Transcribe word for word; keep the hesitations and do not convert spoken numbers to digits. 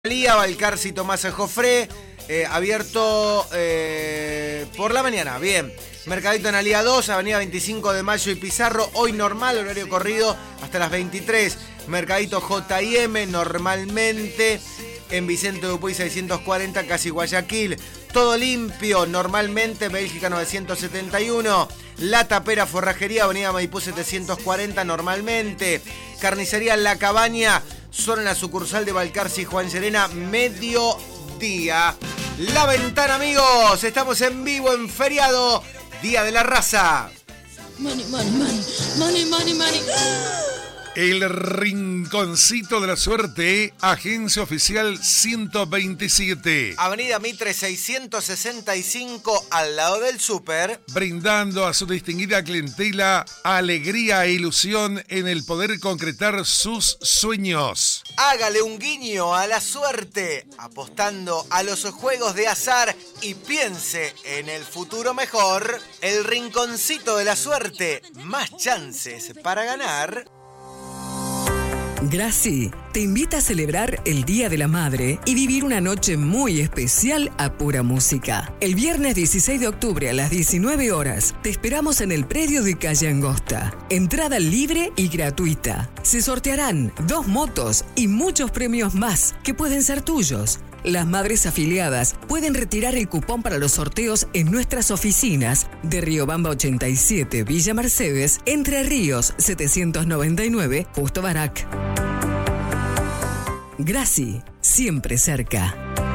Lía, Balcarce, Tomás Jofré, eh, abierto eh, por la mañana, bien. Mercadito en Alía dos, Avenida veinticinco de Mayo y Pizarro, hoy normal, horario corrido hasta las veintitrés. Mercadito J y M, normalmente, en Vicente Dupuy seiscientos cuarenta, casi Guayaquil. Todo limpio, normalmente, Bélgica novecientos setenta y uno. La Tapera Forrajería, Avenida Maipú setecientos cuarenta, normalmente. Carnicería La Cabaña, solo en la sucursal de Balcarce y Juan Llerena, mediodía. La Ventana, amigos, estamos en vivo en feriado, Día de la Raza. Money, money, money, money, money, money. El Rinconcito de la Suerte, agencia oficial ciento veintisiete. Avenida Mitre seiscientos sesenta y cinco, al lado del súper. Brindando a su distinguida clientela alegría e ilusión en el poder concretar sus sueños. Hágale un guiño a la suerte, apostando a los juegos de azar y piense en el futuro mejor. El Rinconcito de la Suerte, más chances para ganar. Graci te invita a celebrar el Día de la Madre y vivir una noche muy especial a pura música. El viernes dieciséis de octubre a las diecinueve horas te esperamos en el predio de Calle Angosta. Entrada libre y gratuita. Se sortearán dos motos y muchos premios más que pueden ser tuyos. Las madres afiliadas pueden retirar el cupón para los sorteos en nuestras oficinas de Riobamba ochenta y siete, Villa Mercedes, Entre Ríos setecientos noventa y nueve, Justo Barak. Graci, siempre cerca.